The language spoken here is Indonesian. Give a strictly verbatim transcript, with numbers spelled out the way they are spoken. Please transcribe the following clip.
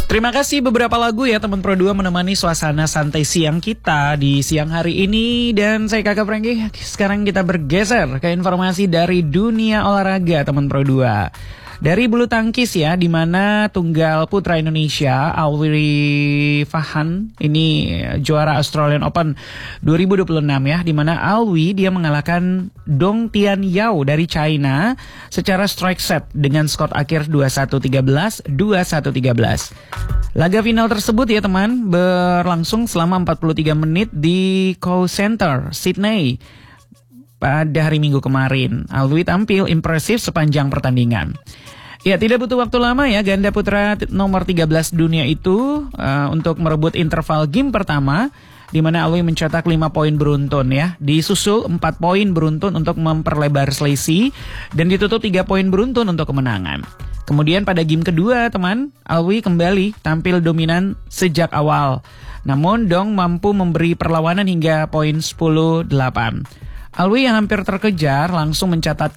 Terima kasih beberapa lagu ya teman Pro dua menemani suasana santai siang kita di siang hari ini. Dan saya Kakak Franky. Sekarang kita bergeser ke informasi dari dunia olahraga teman Pro dua. Dari bulu tangkis ya, di mana tunggal putra Indonesia Alwi Fahan ini juara Australian Open dua ribu dua puluh enam ya, di mana Alwi dia mengalahkan Dong Tian Yao dari China secara strike set dengan skor akhir dua satu tiga belas, dua satu tiga belas. Laga final tersebut ya teman berlangsung selama empat puluh tiga menit di Cow Center, Sydney. Pada hari Minggu kemarin, Alwi tampil impresif sepanjang pertandingan. Ya, tidak butuh waktu lama ya, ganda putra nomor tiga belas dunia itu uh, untuk merebut interval game pertama, di mana Alwi mencetak lima poin beruntun ya. Disusul empat poin beruntun untuk memperlebar selisih dan ditutup tiga poin beruntun untuk kemenangan. Kemudian pada game kedua, teman, Alwi kembali tampil dominan sejak awal. Namun Dong mampu memberi perlawanan hingga poin sepuluh delapan. Alwi yang hampir terkejar langsung mencatat